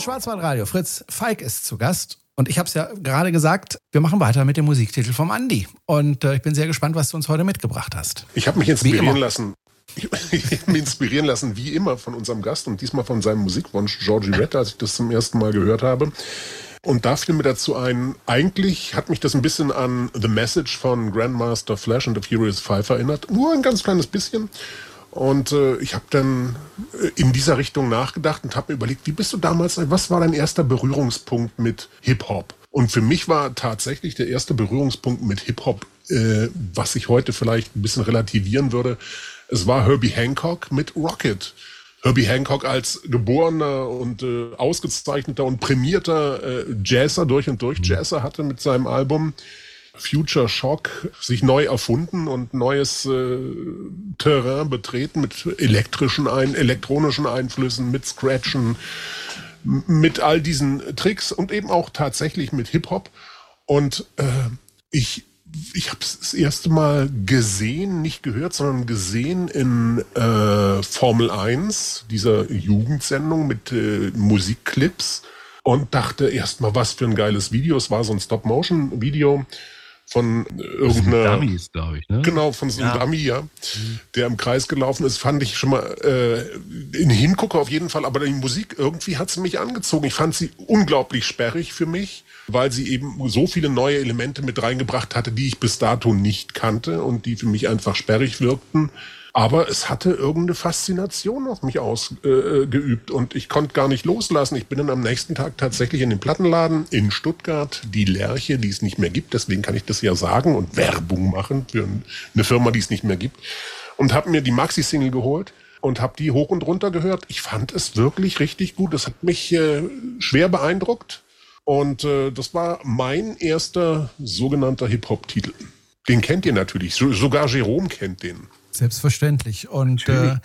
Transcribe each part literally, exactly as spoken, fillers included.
Schwarzwaldradio. Fritz Falk ist zu Gast. Und ich habe es ja gerade gesagt, wir machen weiter mit dem Musiktitel vom Andi. Und äh, ich bin sehr gespannt, was du uns heute mitgebracht hast. Ich habe mich inspirieren lassen. Ich, ich habe mich inspirieren lassen, wie immer, von unserem Gast und diesmal von seinem Musikwunsch, Georgie Red, als ich das zum ersten Mal gehört habe. Und da fiel mir dazu ein, eigentlich hat mich das ein bisschen an The Message von Grandmaster Flash and the Furious Five erinnert. Nur ein ganz kleines bisschen. Und äh, ich habe dann in dieser Richtung nachgedacht und habe mir überlegt, wie bist du damals, was war dein erster Berührungspunkt mit Hip-Hop? Und für mich war tatsächlich der erste Berührungspunkt mit Hip-Hop, äh, was ich heute vielleicht ein bisschen relativieren würde, es war Herbie Hancock mit Rocket. Herbie Hancock als geborener und äh, ausgezeichneter und prämierter äh, Jazzer, durch und durch Jazzer, hatte mit seinem Album Future Shock sich neu erfunden und neues äh, Terrain betreten mit elektrischen, ein, elektronischen Einflüssen, mit Scratchen, m- mit all diesen Tricks und eben auch tatsächlich mit Hip-Hop. Und äh, ich, ich habe es das erste Mal gesehen, nicht gehört, sondern gesehen in äh, Formel eins, dieser Jugendsendung mit äh, Musikclips und dachte erstmal, was für ein geiles Video. Es war so ein Stop-Motion-Video von irgendeiner... Dummies, glaube ich, ne? Genau, von so einem ja. Dummy, ja, der im Kreis gelaufen ist, fand ich schon mal äh, in Hingucker auf jeden Fall, aber die Musik, irgendwie hat sie mich angezogen. Ich fand sie unglaublich sperrig für mich, weil sie eben so viele neue Elemente mit reingebracht hatte, die ich bis dato nicht kannte und die für mich einfach sperrig wirkten. Aber es hatte irgendeine Faszination auf mich ausgeübt äh, und ich konnte gar nicht loslassen. Ich bin dann am nächsten Tag tatsächlich in den Plattenladen in Stuttgart, die Lerche, die es nicht mehr gibt, deswegen kann ich das ja sagen und Werbung machen für eine Firma, die es nicht mehr gibt, und habe mir die Maxi-Single geholt und habe die hoch und runter gehört. Ich fand es wirklich richtig gut. Das hat mich äh, schwer beeindruckt und äh, das war mein erster sogenannter Hip-Hop-Titel. Den kennt ihr natürlich, so, sogar Jerome kennt den. Selbstverständlich. Und äh,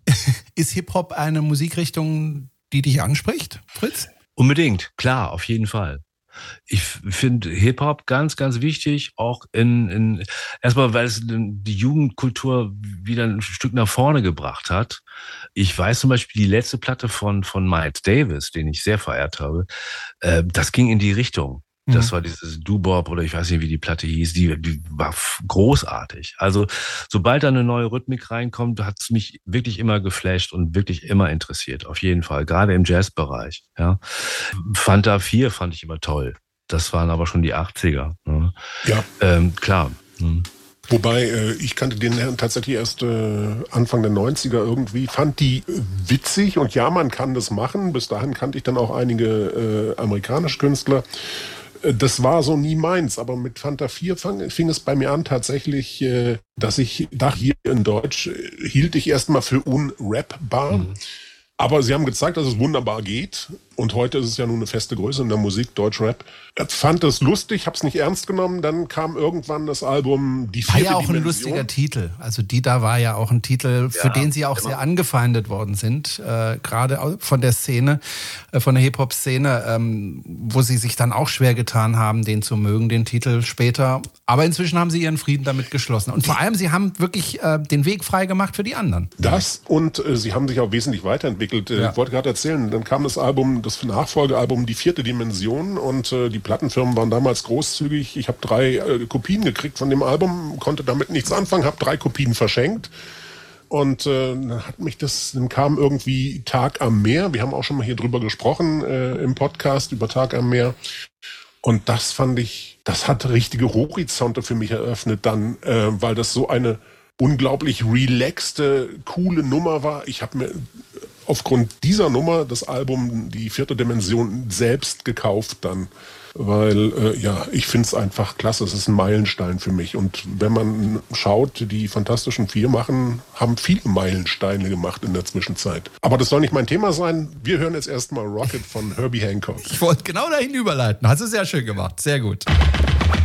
ist Hip-Hop eine Musikrichtung, die dich anspricht, Fritz? Unbedingt, klar, auf jeden Fall. Ich finde Hip-Hop ganz, ganz wichtig, auch in, in erstmal, weil es die Jugendkultur wieder ein Stück nach vorne gebracht hat. Ich weiß zum Beispiel, die letzte Platte von, von Miles Davis, den ich sehr verehrt habe, äh, das ging in die Richtung. Das war dieses Doo-Bop oder ich weiß nicht, wie die Platte hieß, die, die war großartig. Also sobald da eine neue Rhythmik reinkommt, hat es mich wirklich immer geflasht und wirklich immer interessiert, auf jeden Fall, gerade im Jazzbereich. Ja. Fanta vier fand ich immer toll. Das waren aber schon die achtziger. Ne? Ja. Ähm, klar. Hm. Wobei, äh, ich kannte den Herrn tatsächlich erst äh, Anfang der neunziger irgendwie, fand die äh, witzig und ja, man kann das machen. Bis dahin kannte ich dann auch einige äh, amerikanische Künstler. Das war so nie meins, aber mit Fanta vier fang, fing es bei mir an tatsächlich, äh, dass ich dachte, hier in Deutsch äh, hielt ich erstmal für unrappbar. Mhm. Aber sie haben gezeigt, dass es wunderbar geht. Und heute ist es ja nun eine feste Größe in der Musik, Deutschrap. Ich fand es lustig, hab's nicht ernst genommen. Dann kam irgendwann das Album Die vierte War ja auch Dimension. ein lustiger Titel. Also die da war ja auch ein Titel, für ja, den sie auch immer. sehr angefeindet worden sind. Äh, gerade von der Szene, äh, von der Hip-Hop-Szene, ähm, wo sie sich dann auch schwer getan haben, den zu mögen, den Titel später. Aber inzwischen haben sie ihren Frieden damit geschlossen. Und vor allem, sie haben wirklich äh, den Weg frei gemacht für die anderen. Das und äh, sie haben sich auch wesentlich weiterentwickelt. Äh, Ja. Ich wollte gerade erzählen, dann kam das Album, das Nachfolgealbum Die vierte Dimension und äh, die Plattenfirmen waren damals großzügig. Ich habe drei äh, Kopien gekriegt von dem Album, konnte damit nichts anfangen, habe drei Kopien verschenkt. Und äh, dann hat mich das, dann kam irgendwie Tag am Meer. Wir haben auch schon mal hier drüber gesprochen äh, im Podcast über Tag am Meer. Und das fand ich, das hat richtige Horizonte für mich eröffnet dann, äh, weil das so eine unglaublich relaxte, coole Nummer war. Ich habe mir aufgrund dieser Nummer das Album Die vierte Dimension selbst gekauft dann. Weil, äh, ja, ich finde es einfach klasse. Es ist ein Meilenstein für mich. Und wenn man schaut, die Fantastischen Vier machen, haben viele Meilensteine gemacht in der Zwischenzeit. Aber das soll nicht mein Thema sein. Wir hören jetzt erstmal Rocket von Herbie Hancock. Ich wollte genau dahin überleiten. Hast du sehr schön gemacht. Sehr gut.